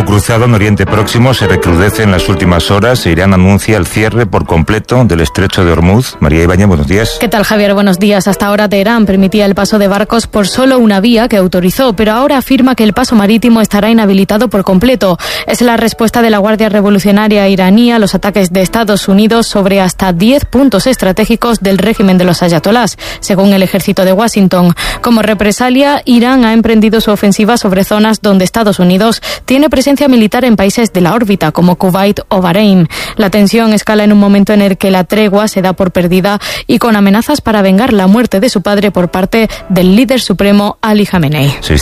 cruzado en Oriente Próximo se recrudece en las últimas horas. Irán anuncia el cierre por completo del estrecho de Hormuz. María Ibáñez, buenos días. ¿Qué tal, Javier? Buenos días. Hasta ahora Teherán permitía el paso de barcos por solo una vía que autorizó, pero ahora afirma que el paso marítimo estará inhabilitado por completo. Es la respuesta de la Guardia Revolucionaria iraní a los ataques de Estados Unidos sobre hasta 10 puntos estratégicos del régimen de los ayatolás, según el ejército de Washington. Como represalia, Irán ha emprendido su ofensiva sobre zonas donde Estados Unidos tiene presencia militar en países de la órbita, como Kuwait o Bahrein. La tensión escala en un momento en el que la tregua se da por perdida y con amenazas para vengar la muerte de su padre por parte del líder supremo Ali Khamenei.